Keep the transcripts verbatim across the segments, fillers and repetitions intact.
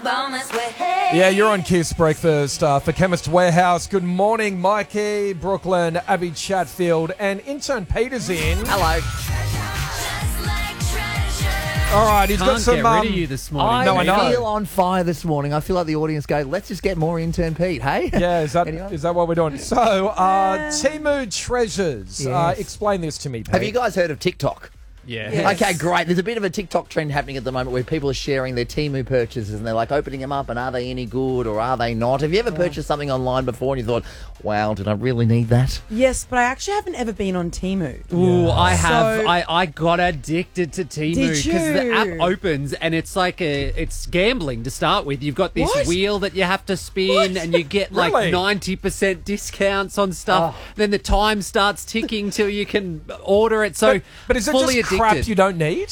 Yeah, you're on Kiss Breakfast uh, for Chemist Warehouse. Good morning, Mikey, Brooklyn, Abby Chatfield, and intern Peter's in. Hello. All right, he's Can't got some. get Um, rid of you this morning. I No, I know. feel on fire this morning. I feel like the audience go, let's just get more intern Pete, hey? yeah, is that Anyone? is that what we're doing? So, uh, Temu Treasures. Uh, Yes. explain this to me, Pete. Have you guys heard of TikTok? Yeah. Yes. Okay, great. There's a bit of a TikTok trend happening at the moment where people are sharing their Temu purchases and they're like opening them up and are they any good or are they not? Have you ever purchased something online before and you thought, wow, did I really need that? Yes, but I actually haven't ever been on Temu. Ooh, I have. So- I, I got addicted to Temu Did because the you? app opens and it's like a it's gambling to start with. You've got this What? wheel that you have to spin What? and you get like Really? ninety percent discounts on stuff. Then the time starts ticking till you can order it. So But, but is it fully just addicted. crap you don't need?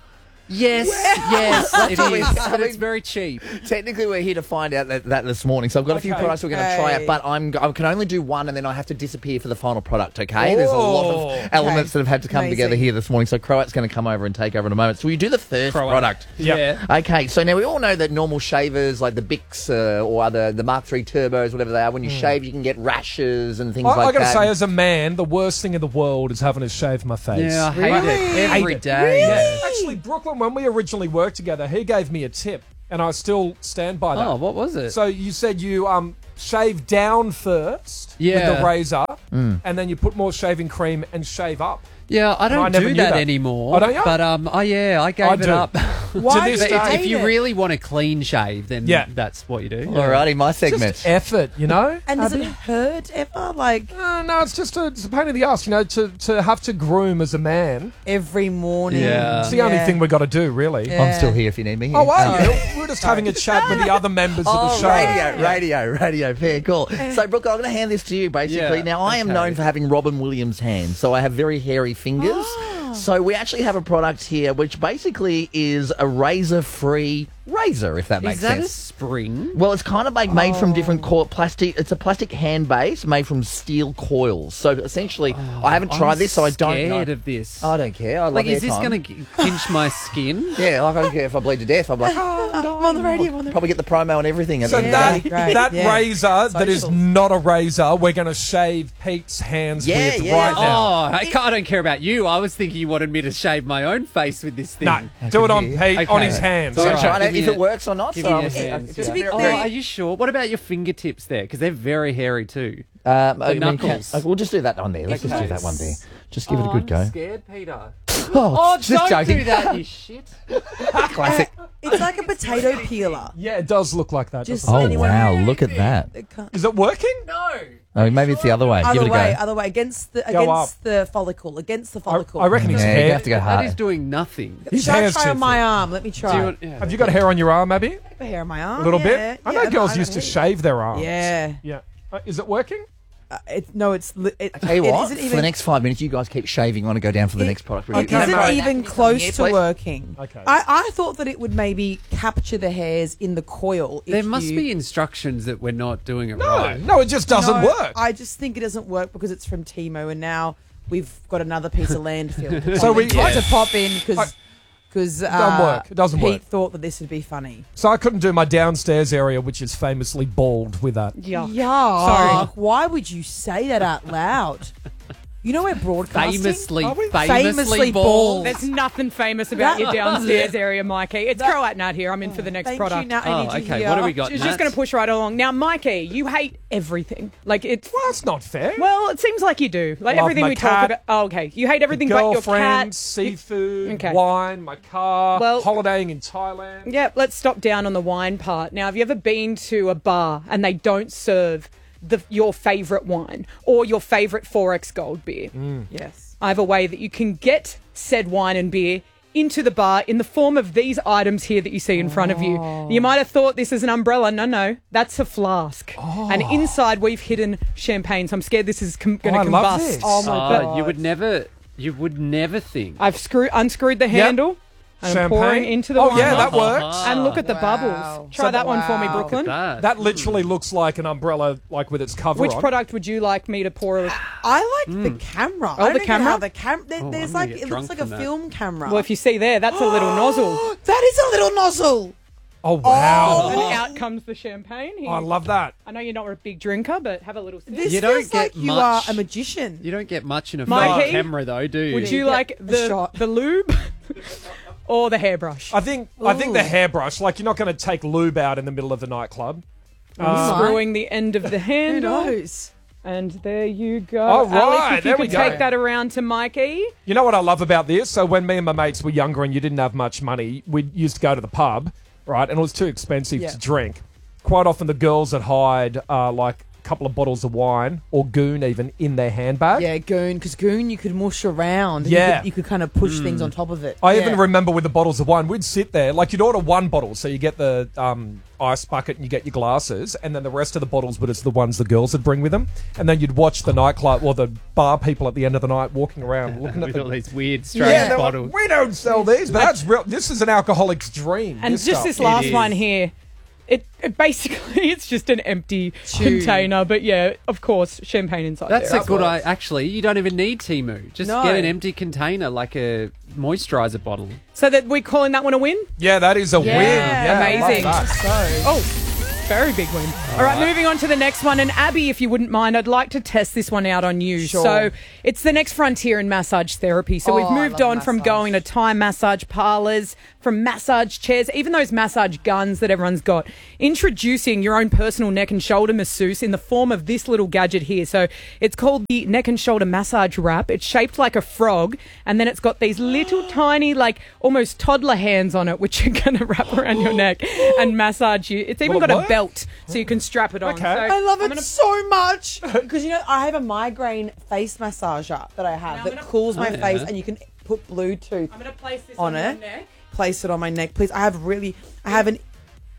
Yes, yes, it what we- is. I But mean- it's very cheap. Technically, we're here to find out that, that this morning. So I've got a few Okay. products we're going to try Okay. out, but I'm, I can only do one and then I have to disappear for the final product, okay? There's a lot Oh. of elements that have had to come Amazing. together here this morning. So Croat's going to come over and take over in a moment. So we do the first Croat. product. Yeah. Okay, so now we all know that normal shavers like the Bics uh, or other the Mark three Turbos, whatever they are, when you shave, you can get rashes and things I, like I got to that. say, as a man, the worst thing in the world is having to shave my face. Yeah, I hate Really? it every Hate it. day. Yeah. Actually, Brooklyn, when we originally worked together, he gave me a tip, and I still stand by that. Oh, what was it? So you said you um shave down first Yeah. with the razor, and then you put more shaving cream and shave up. Yeah, I don't I never do knew that, that. anymore. Oh, don't you? But um, oh yeah, I gave I it do. up. Why this do day- you if, if hate you it? really want a clean shave, then Yeah. that's what you do. Alrighty, my segment. Just effort, you know. And does it Abby? hurt ever? Like Uh, no, it's just a, it's a pain in the ass, you know, to, to have to groom as a man. every morning? Yeah. It's the only thing we've got to do, really. Yeah. I'm still here if you need me. Oh, are Um, you? We're just having a chat with the other members of the Oh, show. radio, radio, radio. Fair cool. So, Brooke, I'm going to hand this to you, basically. Yeah, Now, I am okay. known for having Robin Williams' hands, so I have very hairy fingers. So we actually have a product here which basically is a razor-free razor, if that makes Is that sense. a spring? Well, it's kind of like made from different coil plastic. It's a plastic hand base made from steel coils. So essentially, I haven't tried I'm this, so I don't know. scared of this. I don't care. I love like, is this airtime. going to pinch my skin? Yeah, like I don't care if I bleed to death. I'm like, oh, I'm on the radio. I'm on the probably get the promo and everything. at So the end of that the day. Great, that yeah. razor that is Socials. not a razor, we're going to shave Pete's hands Yeah, with yeah. right now. Oh, I, ca- I don't care about you. I was thinking you wanted me to shave my own face with this thing. No, do it on hear. Pete, Okay. on his hands. So All I'm right, trying to, give me if a- it works or not. give So me I'm your just- hands, it's just yeah. very- Oh, Very- are you sure? What about your fingertips there? Because they're very hairy too. Um, I mean, knuckles. can- we'll just do that one there. Let's just do that one there. Just give it a Oh, good I'm go. scared, Peter. Oh, Oh, just don't joking. do that, you shit. Classic. It's like a potato peeler. Yeah, it does look like that. Just doesn't it? Oh, anyone- wow, look at that. It can't- Is it working? No. Oh, maybe it's the other way. Give Other it a way, go. other way, against the Go against the follicle, against the I, follicle. I reckon his Yeah, you hair. have to go That is hard. doing nothing. His Shall I hair's try too on my thick. arm? Let me Do try. you I want- yeah. Have you got hair on your arm, Abby? have hair on my arm. A little yeah. bit? I Yeah, know girls I used to don't- shave their arms. Yeah. Yeah. Uh, is it working? Uh, it, no, it's. Li- it, Tell you it what, isn't for even, the next five minutes, you guys keep shaving. I want to go down for the It- next product. It Okay, isn't mate. even close Here, to please. working. Okay. I, I thought that it would maybe capture the hairs in the coil. if There must you- be instructions that we're not doing it No, right. no, it just doesn't No, work. I just think it doesn't work because it's from Timo, and now we've got another piece of landfill. To So pop we- in- Yeah. to pop in because I- because uh, doesn't work. It doesn't Pete work. thought that this would be funny. So I couldn't do my downstairs area, which is famously bald, with that. Yeah. Sorry. Why would you say that out loud? You know we're broadcasting. Famously, Are we? famously, Famously bald. bald. There's nothing famous about That- your downstairs area, Mikey. It's That- Croat Nat here. I'm in for the next Thank product. you. Now I Oh, need to okay. hear- What do we got? She's Nat? just going to push right along. Now, Mikey, you hate everything. Like, it's... Well, that's not fair. Well, it seems like you do. Like, Love everything my we cat, talk about... Oh, okay. You hate everything but your Girlfriend, cat. seafood, Okay. wine, my car, Well- holidaying in Thailand. Yeah, let's stop down on the wine part. Now, have you ever been to a bar and they don't serve the your favourite wine or your favourite four X Gold beer? Yes. I have a way that you can get said wine and beer into the bar in the form of these items here that you see in front of you. You might have thought this is an umbrella. No, no, that's a flask. And inside we've hidden champagne. So I'm scared this is com- going Oh, to I love combust. this. Oh my Uh, god. you would never, you would never think. I've screw- unscrewed the handle and I'm pouring Champagne. into the Oh, wine. yeah, that works. And look at the Wow. bubbles. Try So- that one for me, wow. Brooklyn. That. That literally looks like an umbrella, like with its cover Which on. product would you like me to pour? A- I like the camera. Oh, I don't the know camera? How the cam- there, Oh, there's I'm gonna like get it looks drunk like a from that. film camera. well, if you see there, that's a little nozzle. that is a little nozzle. Oh, wow. And out comes the champagne. Here. I love that. I know you're not a big drinker, but have a little sip. This You don't feels like get you much. are a magician. You don't get much in a Mikey, phone camera, though, do you? Would you Yeah, like a the shot. the lube or the hairbrush? I think I think the Ooh. hairbrush, like you're not going to take lube out in the middle of the nightclub. Uh, Screwing the end of the Who handle. knows? And there you go. Oh, right, Alex, if you there could we go. take that around to Mikey. You know what I love about this? So when me and my mates were younger and you didn't have much money, we used to go to the pub, right? And it was too expensive Yeah. to drink. Quite often the girls would hide uh, like a couple of bottles of wine or goon even in their handbag. Yeah, goon, because goon you could mush around. and Yeah. You could, you could kind of push things on top of it. I Yeah. even remember with the bottles of wine, we'd sit there, like you'd order one bottle, so you get the um, ice bucket and you get your glasses, and then the rest of the bottles were just the ones the girls would bring with them. And then you'd watch the nightclub or the bar people at the end of the night walking around looking at With all the... these weird, strange Yeah, they're like, bottles. we don't sell these, but that's real. This is an alcoholic's dream. And this just stuff. this last is. one here. It, it basically it's just an empty Tube. container, but yeah, of course, champagne inside. That's there. a good idea. Actually, you don't even need Temu. Just No. get an empty container, like a moisturiser bottle. So that we're calling that one a win. Yeah, that is a win. Yeah, I love amazing. that. So, Oh, very big win. All right, moving on to the next one. And Abby, if you wouldn't mind, I'd like to test this one out on you. Sure. So it's the next frontier in massage therapy. So Oh, we've I moved love on from massage. going to Thai massage parlours, from massage chairs, even those massage guns that everyone's got. Introducing your own personal neck and shoulder masseuse in the form of this little gadget here. So it's called the neck and shoulder massage wrap. It's shaped like a frog, and then it's got these little tiny, like almost toddler hands on it, which are going to wrap around your neck and massage you. It's even Will it got a work? belt, so you can strap it on. Okay. So I love I'm it gonna- so much because you know I have a migraine face massager that I have Now I'm that gonna- cools my Oh, yeah. face, and you can put Bluetooth I'm going to place this on on, your it. neck. Place it on my neck, please. I have really, I have an.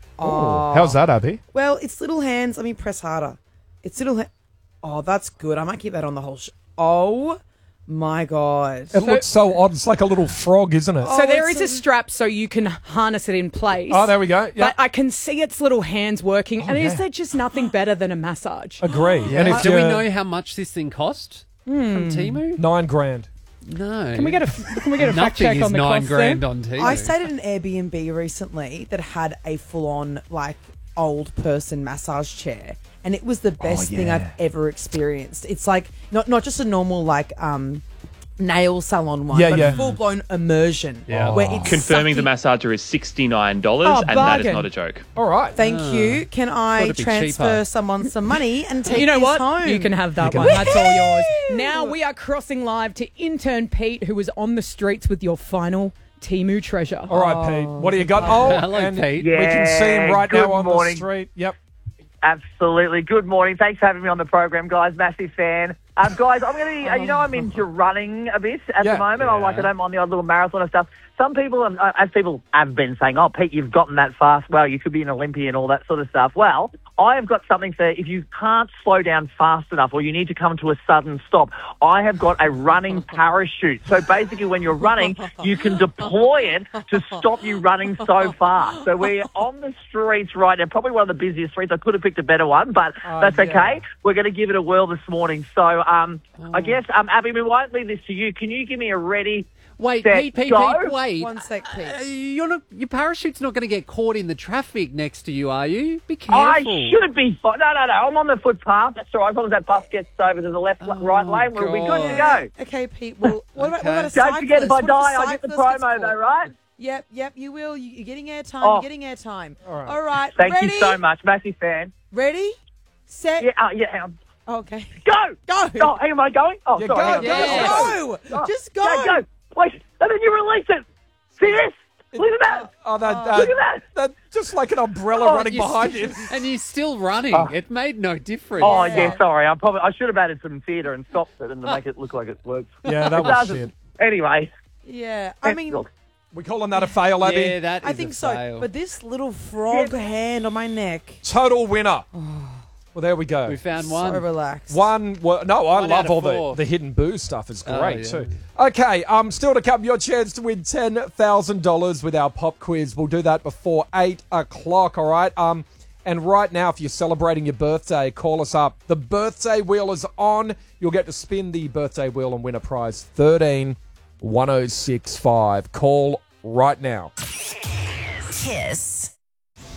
Oh, How's that, Abby? Well, it's little hands. Let me press harder. It's little. Ha- oh, that's good. I might keep that on the whole. Sh- oh my god. It looks so odd. It's like a little frog, isn't it? So Oh, there is it's a a- strap so you can harness it in place. Oh, there we go. Yeah. But I can see its little hands working. and yeah. is there just nothing better than a massage? Agree. And if Do we you're- know how much this thing cost from Temu? Nine grand. No. Can we get a can we get a fact Nothing check is on the nine cost grand there? on Temu. I stayed at an Airbnb recently that had a full-on like old person massage chair, and it was the best thing yeah. I've ever experienced. It's like not not just a normal like um nail salon one, Yeah, but yeah. full-blown immersion. Yeah. where it's Confirming the sucking- massager is sixty-nine dollars, Oh, and that is bargain. not a joke. All right. Thank you. Can I it'd be transfer cheaper. someone some money and take You know this what? home? You can have that can one. have That's all yours. Woo! Now we are crossing live to intern Pete, who was on the streets with your final Temu treasure. All right, Pete. What do you got? Oh, Hello, and Pete. we can see him Yeah, right good now on morning. the street. Yep. Absolutely. Good morning. Thanks for having me on the program, guys. Massive fan. Um, guys, I'm going to, uh, you know, I'm into running a bit at Yeah. the moment. I like, I don't mind the odd little marathon and stuff. Some people, um, uh, as people have been saying, oh, Pete, you've gotten that fast. Well, you could be an Olympian, all that sort of stuff. Well, I have got something for if you can't slow down fast enough or you need to come to a sudden stop. I have got a running parachute. So basically when you're running, you can deploy it to stop you running so fast. So we're on the streets right now, probably one of the busiest streets. I could have picked a better one, but that's yeah. okay. We're going to give it a whirl this morning. So um, I guess, um, Abby, we won't leave this to you. Can you give me a ready... Wait, Set, Pete, Pete, go. Pete, wait. One sec, Pete. Uh, you're not, your parachute's not going to get caught in the traffic next to you, are you? Be I careful. should be fine. No, no, no. I'm on the footpath. That's all right. As long as that bus gets over to the left, Oh, right lane, we'll be good to God. go. Okay, Pete. Well, what about, what about a Don't cyclist? forget, if I What if a die, I get the cyclist gets promo, though, caught? right? Yep, yep, you will. You- You're getting airtime. Oh. You're getting airtime. All right. All right. Thank ready? you so much. Massive fan. Ready? Set. Yeah, uh, yeah. Um, Okay. go! Go. Oh, hey, am I going? Oh, Yeah, sorry. go, hang on. go, Yeah. Oh, Go. Just go. Go, go. Wait, and then you release it. See this? Look at that. Oh, that, uh, Look at that. that just like an umbrella Oh, running You're behind still- you. And you're still running. It made no difference. Oh, yeah, sorry. I probably I should have added some theatre and stopped it and to make it look like it works. Yeah, that It was doesn't. shit. Anyway. Yeah. I mean, look, We calling that a fail, Abby? Yeah, that is I think a so. fail. But this little frog hand on my neck. Total winner. Well, there we go. we found So one. relaxed. One, well, no, I One love out all of the, four. the hidden booze stuff. Is Oh, great yeah. too. Okay, um, still to come, your chance to win ten thousand dollars with our pop quiz. We'll do that before eight o'clock. All right. Um, and right now, if you're celebrating your birthday, call us up. The birthday wheel is on. You'll get to spin the birthday wheel and win a prize. Thirteen one zero six five. Call right now. Kiss.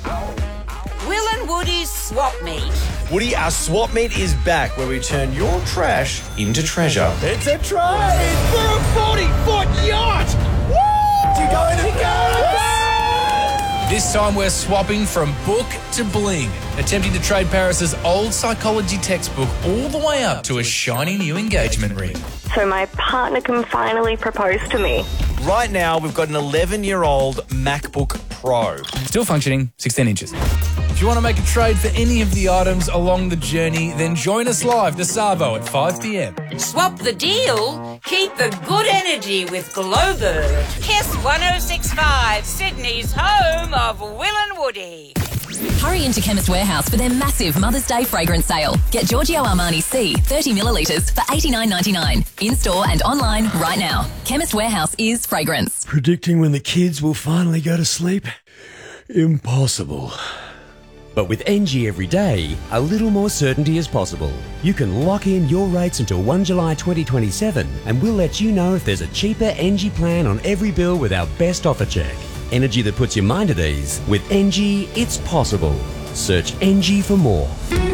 Will and Woody's Swap Meet. Woody, our swap meet is back where we turn your trash into treasure. It's a trade for a forty-foot yacht! Woo! You going to go? This time we're swapping from book to bling, attempting to trade Paris's old psychology textbook all the way up to a shiny new engagement ring. So my partner can finally propose to me. Right now, we've got an eleven-year-old MacBook Pro. Still functioning, sixteen inches. If you want to make a trade for any of the items along the journey, then join us live to Savo at five p.m. Swap the deal. Keep the good energy with Glowbird. Kiss one oh six point five, Sydney's home of Will and Woody. Hurry into Chemist Warehouse for their massive Mother's Day fragrance sale. Get Giorgio Armani C thirty millilitres for eighty-nine ninety-nine. In-store and online right now. Chemist Warehouse is fragrance. Predicting when the kids will finally go to sleep? Impossible. But with N G every day, a little more certainty is possible. You can lock in your rates until the first of July twenty twenty-seven, and we'll let you know if there's a cheaper N G plan on every bill with our best offer check. Energy that puts your mind at ease. With N G, it's possible. Search N G for more.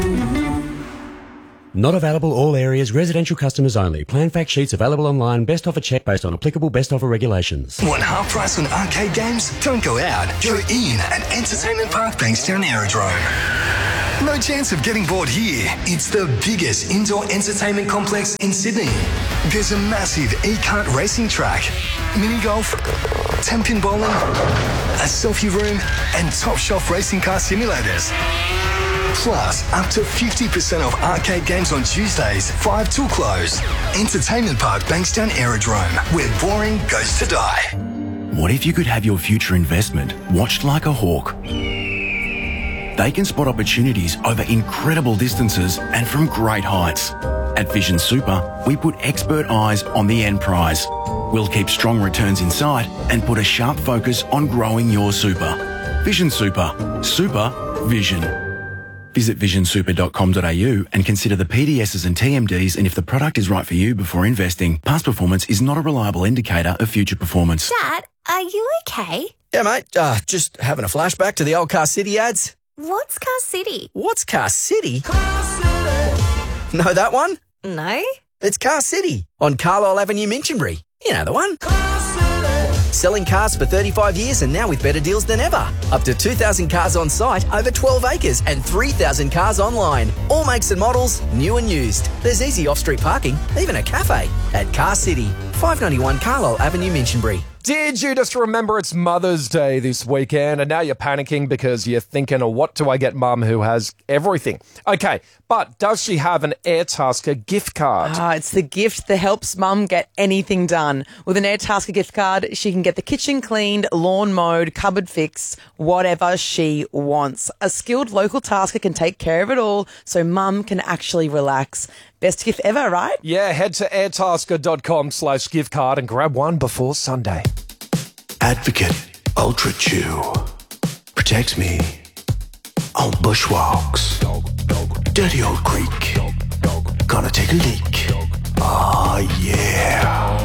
Not available all areas, residential customers only. Plan fact sheets available online. Best offer check based on applicable best offer regulations. Want half price on arcade games? Don't go out. Go in at Entertainment Park Bankstown Aerodrome. No chance of getting bored here. It's the biggest indoor entertainment complex in Sydney. There's a massive e-kart racing track, mini golf, ten-pin bowling, a selfie room, and top shelf racing car simulators. Plus, up to fifty percent off arcade games on Tuesdays, five till close. Entertainment Park Bankstown Aerodrome, where boring goes to die. What if you could have your future investment watched like a hawk? They can spot opportunities over incredible distances and from great heights. At Vision Super, we put expert eyes on the end prize. We'll keep strong returns in sight and put a sharp focus on growing your super. Vision Super. Super Vision. Visit vision super dot com dot a u and consider the P D Ss and T M Ds and if the product is right for you before investing. Past performance is not a reliable indicator of future performance. Dad, are you okay? Yeah, mate. Uh, just having a flashback to the old Car City ads. What's Car City? What's Car City? Car City. Know that one? No. It's Car City on Carlisle Avenue, Minchinbury. You know the one. Car City. Selling cars for thirty-five years and now with better deals than ever. Up to two thousand cars on site, over twelve acres and three thousand cars online. All makes and models, new and used. There's easy off-street parking, even a cafe. At Car City, five ninety-one Carlisle Avenue, Minchinbury. Did you just remember it's Mother's Day this weekend and now you're panicking because you're thinking, oh, what do I get mum who has everything? Okay, but does she have an Airtasker gift card? Ah, it's the gift that helps mum get anything done. With an Airtasker gift card, she can get the kitchen cleaned, lawn mowed, cupboard fixed, whatever she wants. A skilled local tasker can take care of it all so mum can actually relax. Best gift ever, right? Yeah, head to airtasker.com slash gift card and grab one before Sunday. Advocate Ultra Chew protects me on bushwalks. Dirty old creek. Gonna take a leak. Ah, yeah.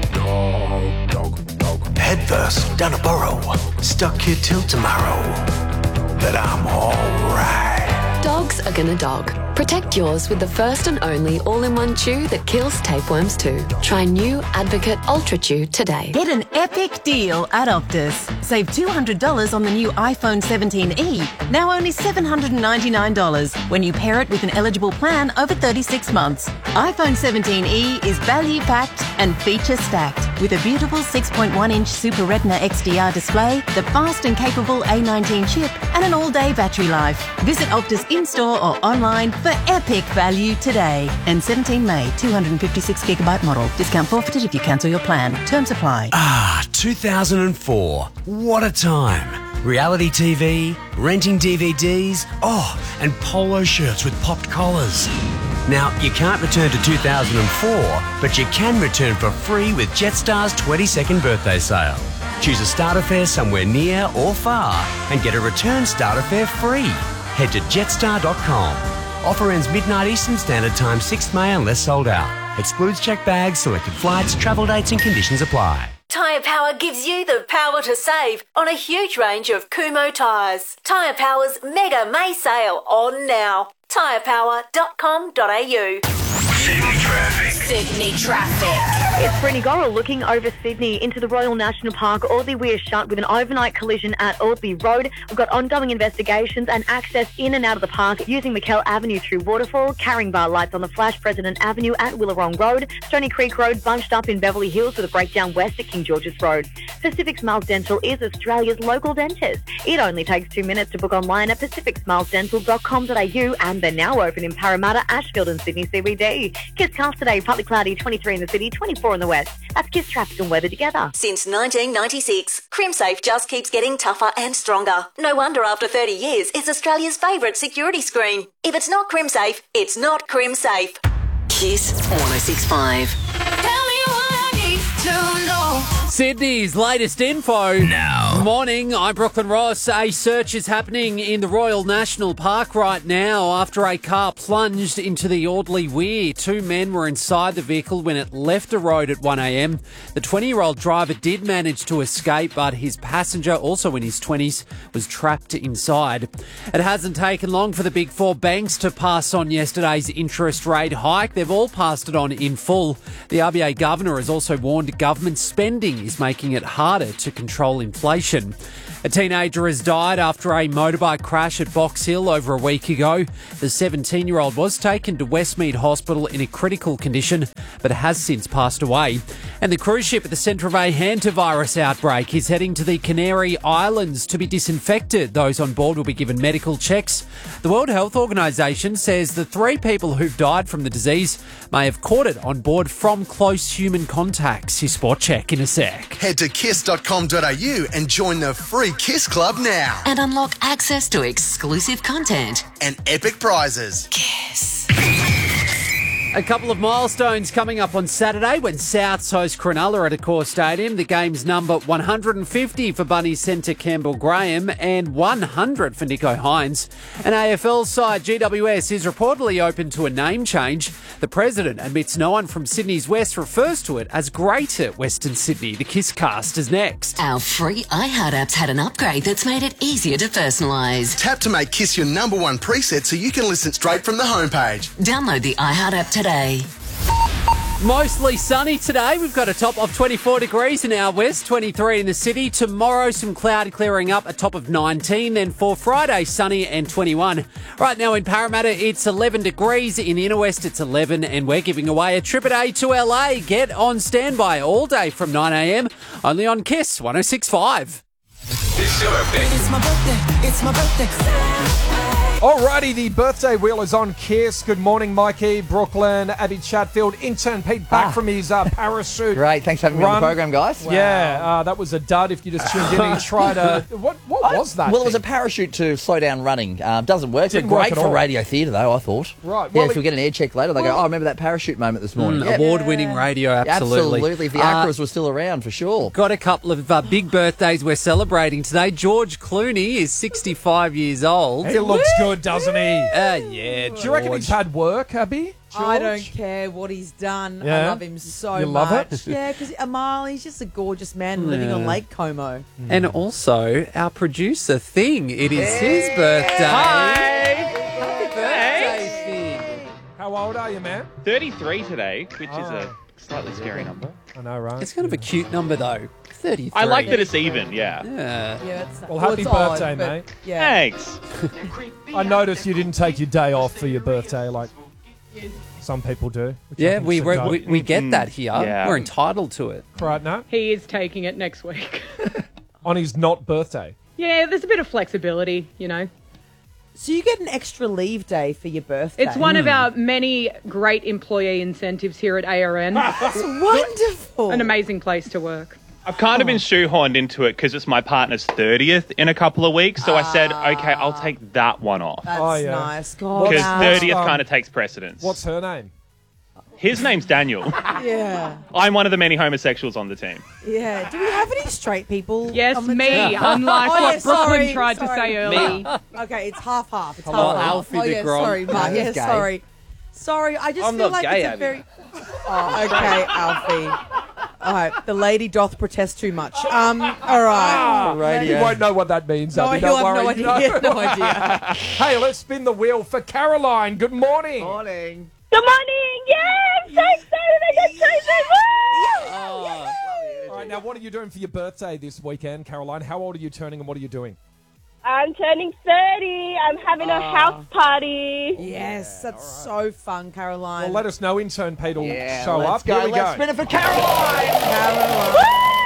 Head first down a burrow. Stuck here till tomorrow. But I'm alright. Dogs are gonna dog. Protect yours with the first and only all-in-one chew that kills tapeworms too. Try new Advocate Ultra Chew today. Get an epic deal at Optus. Save two hundred dollars on the new iPhone seventeen e, now only seven hundred ninety-nine dollars when you pair it with an eligible plan over thirty-six months. iPhone seventeen e is value-packed and feature-stacked with a beautiful six point one inch Super Retina X D R display, the fast and capable A nineteen chip, and an all-day battery life. Visit Optus in-store or online for epic value today. And seventeen May, two hundred fifty-six gigabyte model. Discount forfeited if you cancel your plan. Terms apply. Ah, two thousand four. What a time. Reality T V, renting D V Ds, oh, and polo shirts with popped collars. Now, you can't return to two thousand four, but you can return for free with Jetstar's twenty-second birthday sale. Choose a starter fare somewhere near or far and get a return starter fare free. Head to jetstar dot com. Offer ends midnight Eastern Standard Time, sixth May unless sold out. Excludes checked bags, selected flights, travel dates and conditions apply. Tyre Power gives you the power to save on a huge range of Kumho tyres. Tyre Power's Mega May sale on now. tyre power dot com dot a u. Sydney traffic. Sydney traffic. It's Brittany Gorrell looking over Sydney into the Royal National Park. Audley Weir shut with an overnight collision at Audley Road. We've got ongoing investigations and access in and out of the park using McKell Avenue through Waterfall, carrying bar lights on the Flash President Avenue at Willarong Road, Stony Creek Road bunched up in Beverly Hills with a breakdown west at King George's Road. Pacific Smiles Dental is Australia's local dentist. It only takes two minutes to book online at pacific smiles dental dot com dot a u, and they're now open in Parramatta, Ashfield and Sydney C B D. Kiss cast today, partly cloudy, twenty-three in the city, twenty-four in the west. That's Kiss traffic and weather together. Since nineteen ninety-six, CrimSafe just keeps getting tougher and stronger. No wonder after thirty years, it's Australia's favourite security screen. If it's not CrimSafe, it's not CrimSafe. Kiss one oh six point five. Tell me what I need to know. Sydney's latest info. Now. Morning, I'm Brooklyn Ross. A search is happening in the Royal National Park right now after a car plunged into the Audley Weir. Two men were inside the vehicle when it left a road at one a m. The twenty-year-old driver did manage to escape, but his passenger, also in his twenties, was trapped inside. It hasn't taken long for the big four banks to pass on yesterday's interest rate hike. They've all passed it on in full. The R B A governor has also warned government spending is making it harder to control inflation. A teenager has died after a motorbike crash at Box Hill over a week ago. The seventeen-year-old was taken to Westmead Hospital in a critical condition, but has since passed away. And the cruise ship at the centre of a hantavirus outbreak is heading to the Canary Islands to be disinfected. Those on board will be given medical checks. The World Health Organisation says the three people who've died from the disease may have caught it on board from close human contacts. Your sport check in a sec. Head to kiss dot com dot a u and join the free Kiss Club now. And unlock access to exclusive content. And epic prizes. Kiss. A couple of milestones coming up on Saturday when Souths host Cronulla at Accor Stadium. The game's number one hundred fifty for Bunny centre Campbell Graham and one hundred for Nico Hines. An A F L side, G W S, is reportedly open to a name change. The president admits no one from Sydney's West refers to it as Greater Western Sydney. The Kiss cast is next. Our free iHeart app's had an upgrade that's made it easier to personalise. Tap to make Kiss your number one preset so you can listen straight from the homepage. Download the iHeart app today. Mostly sunny today. We've got a top of twenty-four degrees in our west, twenty-three in the city. Tomorrow, some cloud clearing up, a top of nineteen. Then for Friday, sunny and twenty-one. Right now in Parramatta, it's eleven degrees. In the inner west, it's eleven. And we're giving away a trip a day to L A. Get on standby all day from nine a m. Only on Kiss one oh six point five. It's your birthday. It's my birthday. It's my birthday. Alrighty, the birthday wheel is on Kiss. Good morning, Mikey, Brooklyn, Abby Chatfield, intern Pete back Ah. from his uh, parachute. Great, thanks for having me on the run. program, guys. Yeah, uh, that was a dud if you just tuned in. He tried a... What, what was that? Well, it was a thing? parachute to slow down running. Um, doesn't work, Didn't but work great at for all. radio theatre, though, I thought. Right, Yeah, well, if we get an air check later, they go, oh, remember that parachute moment this morning. Mm, Yep. award-winning radio, absolutely. Absolutely, if the Uh, Acras were still around, for sure. Got a couple of uh, big birthdays we're celebrating today. George Clooney is sixty-five years old. He looks good, doesn't he? Uh, yeah, Do you reckon he's had work, Abby? I George? don't care what he's done. I Yeah? love him so You love much. it? Yeah, because Amal, he's just a gorgeous man living on Yeah. Lake Como. And also, our producer, Thing, it is his birthday. Happy birthday, Thing. How old are you, man? thirty-three today, which is Oh. a slightly scary number. I know, right? It's kind of a cute number, though. thirty-three. I like that it's even, yeah. Yeah. Yeah, it's, Well, happy it's odd, birthday, but mate. Yeah. Thanks. I noticed you didn't take your day off for your birthday like some people do. which I Yeah, think we, is a we, no. we, we get that here. Yeah. We're entitled to it. Right now, He is taking it next week. on his not birthday. Yeah, there's a bit of flexibility, you know. So you get an extra leave day for your birthday. It's one of our many great employee incentives here at A R N. That's wonderful. An amazing place to work. I've kind of been shoehorned into it because it's my partner's thirtieth in a couple of weeks. So I said, okay, I'll take that one off. That's Oh, yeah. nice. God, Because wow. thirtieth um, kind of takes precedence. What's her name? His name's Daniel. Yeah. I'm one of the many homosexuals on the team. Yeah. Do we have any straight people? Yes, on the me, team? unlike Oh, what yeah, Brooklyn sorry, tried to sorry. say earlier. Okay, it's half half. It's Hello, half half. Alfie oh, the yeah, Gronk. sorry, Mark. No, he's Yeah, gay. sorry. Sorry, I just I'm feel not like gay, it's a Abby. very. Oh, okay, Alfie. All right, the lady doth protest too much. Um, all right. You won't know what that means, No, Abby. you'll Don't have worry. no idea. No idea. Hey, let's spin the wheel for Caroline. Good morning. Morning. Good morning. Yeah, I'm so excited. I got chosen. Woo! All right, now what are you doing for your birthday this weekend, Caroline? How old are you turning and what are you doing? I'm turning thirty. I'm having a house party. Yes, that's so fun, Caroline. Well, let us know. Intern Pete will Yeah, show let's up. go. Here we Let's go. spin it for Caroline. Caroline.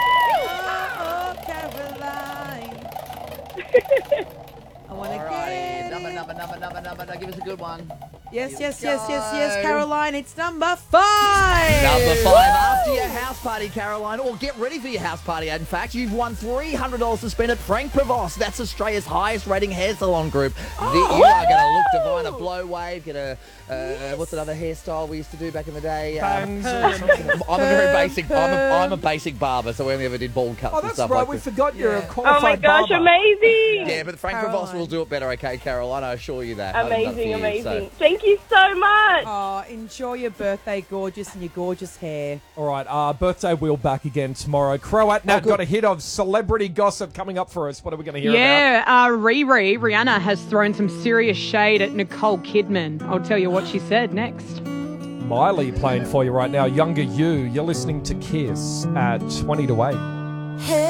I want to get Number, number, number, number, number. Now give us a good one. Yes, Here yes, we yes, yes, yes, go. Caroline. It's number five. Number five, after your house party, Caroline, or get ready for your house party. In fact, you've won three hundred dollars to spend at Frank Prevost. That's Australia's highest rating hair salon group. The- you are going to look divine, a blow wave, get a, uh, what's another hairstyle we used to do back in the day? Um, Bangs. I'm a very basic, I'm a, I'm a basic barber, so we only ever did bald cuts Oh, and that's stuff right. like We this. forgot you're a Oh my qualified gosh, barber. amazing. Yeah, but Frank Prevost Caroline. will do it better, okay, Caroline? I assure you that. I've done it for Amazing, years, amazing. so- Thank you so much. Oh, enjoy your birthday, gorgeous, and your gorgeous hair. All right, uh, birthday wheel back again tomorrow. Croat now got a hit of celebrity gossip coming up for us. What are we going to hear about? Yeah, uh, Riri, Rihanna has thrown some serious shade at Nicole Kidman. I'll tell you what she said next. Miley playing for you right now. Younger You. You're listening to Kiss at twenty to eight.